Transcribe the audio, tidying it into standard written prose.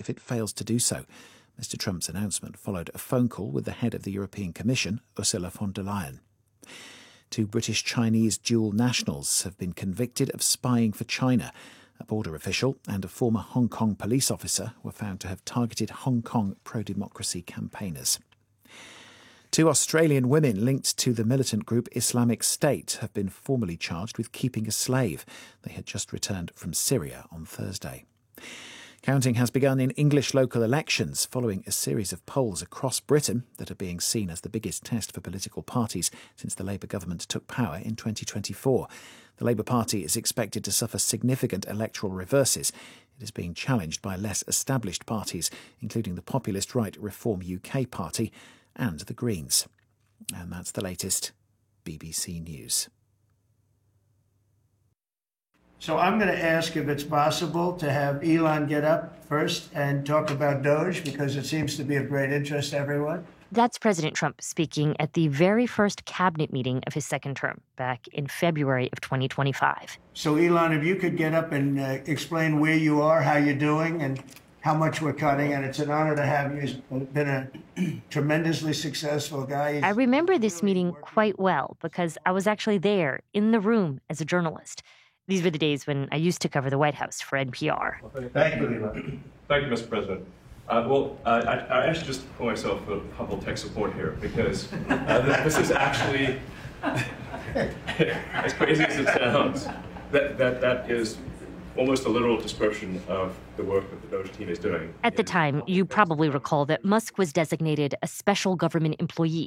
if it fails to do so. Mr. Trump's announcement followed a phone call with the head of the European Commission, Ursula von der Leyen. 2 British-Chinese dual nationals have been convicted of spying for China. A border official and a former Hong Kong police officer were found to have targeted Hong Kong pro-democracy campaigners. 2 Australian women linked to the militant group Islamic State have been formally charged with keeping a slave. They had just returned from Syria on Thursday. Counting has begun in English local elections following a series of polls across Britain that are being seen as the biggest test for political parties since the Labour government took power in 2024. The Labour Party is expected to suffer significant electoral reverses. It is being challenged by less established parties, including the populist right Reform UK Party and the Greens. And that's the latest. BBC News. So I'm going to ask if it's possible to have Elon get up first and talk about Doge, because it seems to be of great interest to everyone. That's President Trump speaking at the very first cabinet meeting of his second term back in February of 2025. So, Elon, if you could get up and explain where you are, how you're doing, and how much we're cutting. And it's an honor to have you. You've been a tremendously successful guy. I remember this meeting quite well because I was actually there in the room as a journalist. These were the days when I used to cover the White House for NPR. Thank you, Elon. Thank you, Mr. President. I actually just call myself a humble tech support here because this is actually, as crazy as it sounds, that is almost a literal description of the work that the Doge team is doing. At the time, you probably recall that Musk was designated a special government employee